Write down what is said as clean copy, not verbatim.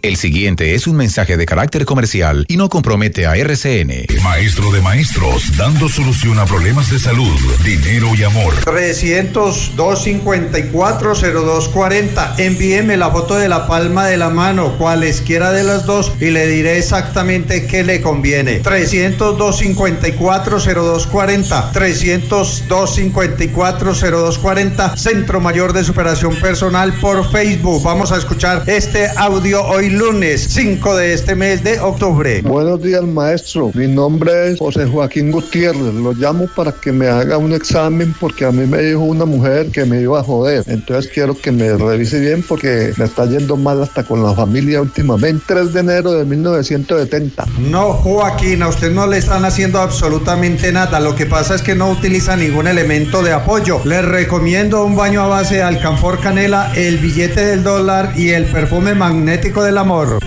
El siguiente es un mensaje de carácter comercial y no compromete a RCN. Maestro de maestros, dando solución a problemas de salud, dinero y amor. 302-254-0240. Envíeme la foto de la palma de la mano, cualesquiera de las dos, y le diré exactamente qué le conviene. 302-254-0240. 302-254-0240. Centro Mayor de Superación Personal por Facebook. Vamos a escuchar este audio hoy lunes 5 de este mes de octubre. Buenos días, maestro. Mi nombre es José Joaquín Gutiérrez. Lo llamo para que me haga un examen porque a mí me dijo una mujer que me iba a joder. Entonces quiero que me revise bien porque me está yendo mal hasta con la familia últimamente. 3 de enero de 1970. No, Joaquín, a usted no le están haciendo absolutamente nada. Lo que pasa es que no utiliza ningún elemento de apoyo. Le recomiendo un baño a base de alcanfor canela, el billete del dólar y el perfume magnético del amor.